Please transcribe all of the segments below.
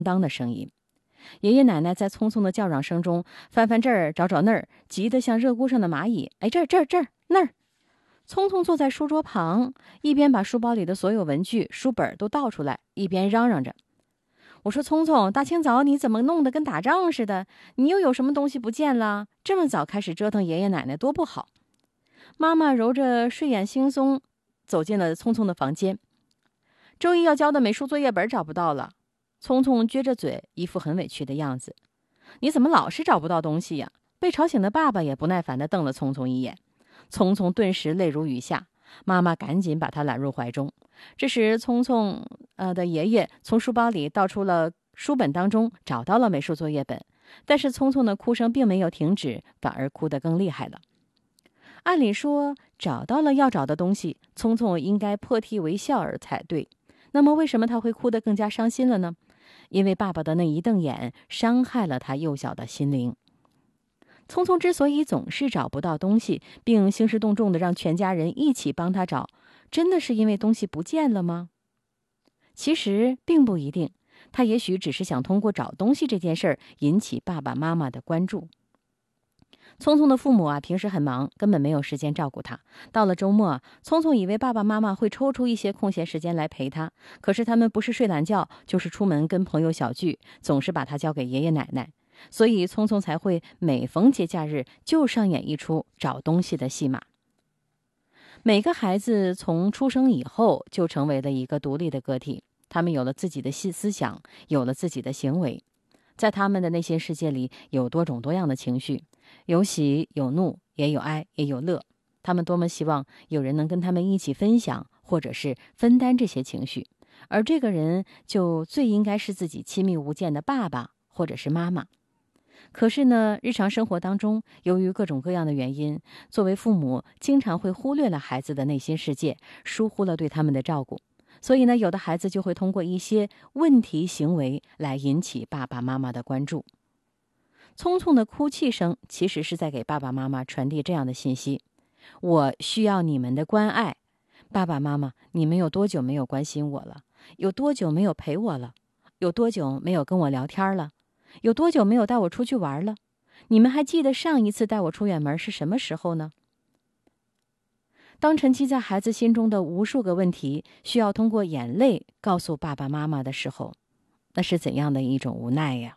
当的声音。爷爷奶奶在匆匆的叫嚷声中翻翻这儿找找那儿，急得像热锅上的蚂蚁。哎，这儿那儿，匆匆坐在书桌旁，一边把书包里的所有文具书本都倒出来，一边嚷嚷着。我说聪聪，大清早你怎么弄得跟打仗似的？你又有什么东西不见了？这么早开始折腾爷爷奶奶多不好。妈妈揉着睡眼惺忪走进了聪聪的房间。周一要交的美术作业本找不到了。聪聪撅着嘴，一副很委屈的样子。你怎么老是找不到东西呀？被吵醒的爸爸也不耐烦地瞪了聪聪一眼。聪聪顿时泪如雨下，妈妈赶紧把他揽入怀中。这时聪聪的爷爷从书包里倒出了书本当中找到了美术作业本，但是聪聪的哭声并没有停止，反而哭得更厉害了。按理说找到了要找的东西，聪聪应该破涕为笑儿才对，那么为什么他会哭得更加伤心了呢？因为爸爸的那一瞪眼伤害了他幼小的心灵。聪聪之所以总是找不到东西，并兴师动众地让全家人一起帮他找，真的是因为东西不见了吗？其实并不一定，他也许只是想通过找东西这件事儿引起爸爸妈妈的关注。聪聪的父母平时很忙，根本没有时间照顾他。到了周末，聪聪以为爸爸妈妈会抽出一些空闲时间来陪他，可是他们不是睡懒觉，就是出门跟朋友小聚，总是把他交给爷爷奶奶。所以聪聪才会每逢节假日就上演一出找东西的戏码。每个孩子从出生以后就成为了一个独立的个体，他们有了自己的思想，有了自己的行为。在他们的内心世界里有多种多样的情绪，有喜有怒，也有哀也有乐。他们多么希望有人能跟他们一起分享，或者是分担这些情绪，而这个人就最应该是自己亲密无间的爸爸或者是妈妈。可是呢，日常生活当中，由于各种各样的原因，作为父母经常会忽略了孩子的内心世界，疏忽了对他们的照顾。所以呢，有的孩子就会通过一些问题行为来引起爸爸妈妈的关注。聪聪的哭泣声其实是在给爸爸妈妈传递这样的信息：我需要你们的关爱。爸爸妈妈，你们有多久没有关心我了？有多久没有陪我了？有多久没有跟我聊天了？有多久没有带我出去玩了？你们还记得上一次带我出远门是什么时候呢？当沉积在孩子心中的无数个问题需要通过眼泪告诉爸爸妈妈的时候，那是怎样的一种无奈呀？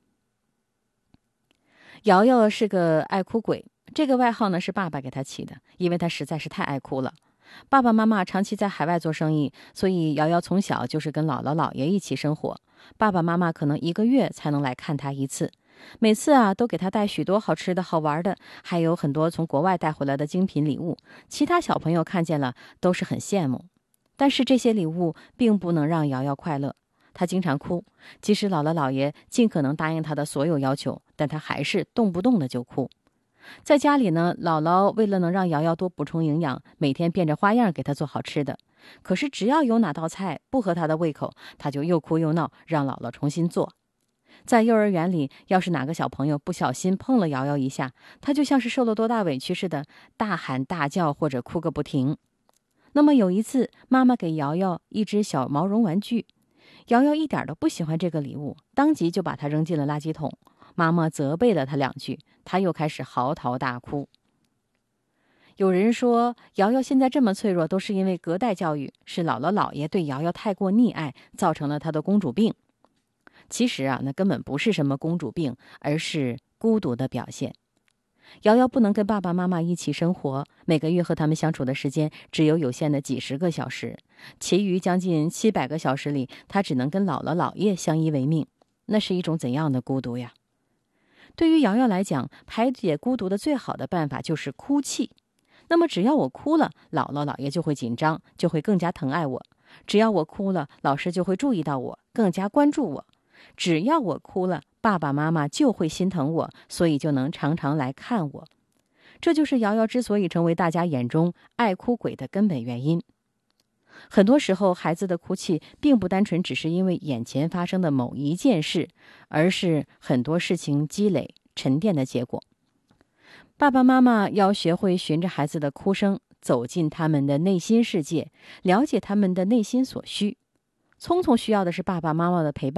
瑶瑶是个爱哭鬼，这个外号呢是爸爸给他起的，因为他实在是太爱哭了。爸爸妈妈长期在海外做生意，所以瑶瑶从小就是跟姥姥姥爷一起生活。爸爸妈妈可能1个月才能来看他一次，每次都给他带许多好吃的好玩的，还有很多从国外带回来的精品礼物。其他小朋友看见了都是很羡慕，但是这些礼物并不能让瑶瑶快乐。她经常哭，即使姥姥姥爷尽可能答应她的所有要求，但她还是动不动的就哭。在家里呢，姥姥为了能让瑶瑶多补充营养，每天变着花样给她做好吃的。可是只要有哪道菜不合她的胃口，她就又哭又闹，让姥姥重新做。在幼儿园里，要是哪个小朋友不小心碰了瑶瑶一下，她就像是受了多大委屈似的，大喊大叫或者哭个不停。那么有一次，妈妈给瑶瑶一只小毛绒玩具，瑶瑶一点都不喜欢这个礼物，当即就把它扔进了垃圾桶。妈妈责备了她2句，她又开始嚎啕大哭。有人说，瑶瑶现在这么脆弱，都是因为隔代教育，是姥姥姥爷对瑶瑶太过溺爱，造成了她的公主病。其实那根本不是什么公主病，而是孤独的表现。瑶瑶不能跟爸爸妈妈一起生活，每个月和他们相处的时间只有有限的几十个小时，其余将近700个小时里，她只能跟姥姥姥爷相依为命。那是一种怎样的孤独呀？对于瑶瑶来讲，排解孤独的最好的办法就是哭泣。那么只要我哭了，姥姥姥爷就会紧张，就会更加疼爱我。只要我哭了，老师就会注意到我，更加关注我。只要我哭了，爸爸妈妈就会心疼我，所以就能常常来看我。这就是瑶瑶之所以成为大家眼中爱哭鬼的根本原因。很多时候，孩子的哭泣并不单纯只是因为眼前发生的某一件事，而是很多事情积累沉淀的结果。爸爸妈妈要学会循着孩子的哭声，走进他们的内心世界，了解他们的内心所需。聪聪需要的是爸爸妈妈的陪伴，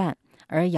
而